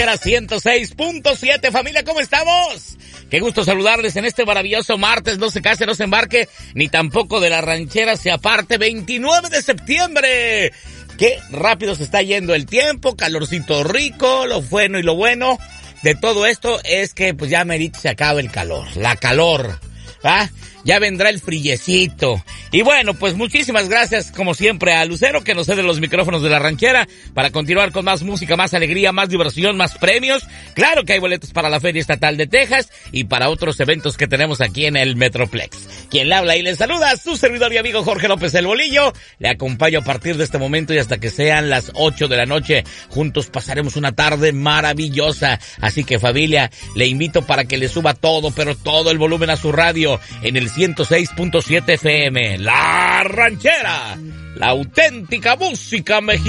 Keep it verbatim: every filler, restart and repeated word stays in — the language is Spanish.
ciento seis punto siete, familia, ¿cómo estamos? Qué gusto saludarles en este maravilloso martes. No se case, no se embarque, ni tampoco de la ranchera se aparte. veintinueve de septiembre. Qué rápido se está yendo el tiempo, calorcito rico. Lo bueno y lo bueno de todo esto es que pues ya merito se acaba el calor, la calor, ¿ah? Ya vendrá el frillecito. Y bueno, pues muchísimas gracias, como siempre, a Lucero, que nos cede los micrófonos de la ranchera para continuar con más música, más alegría, más diversión, más premios. Claro que hay boletos para la Feria Estatal de Texas y para otros eventos que tenemos aquí en el Metroplex. Quien le habla y le saluda, su servidor y amigo Jorge López el Bolillo. Le acompaño a partir de este momento y hasta que sean las ocho de la noche. Juntos pasaremos una tarde maravillosa. Así que, familia, le invito para que le suba todo, pero todo el volumen a su radio en el ciento seis punto siete F M, La Ranchera, la auténtica música mexicana.